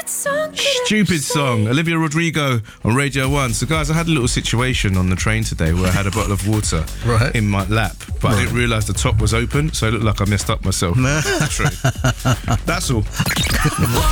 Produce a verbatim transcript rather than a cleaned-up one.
Stupid song. Olivia Rodrigo on Radio one. So, guys, I had a little situation on the train today where I had a bottle of water right. in my lap, but right. I didn't realise the top was open, so it looked like I messed up myself. That's true. That's all.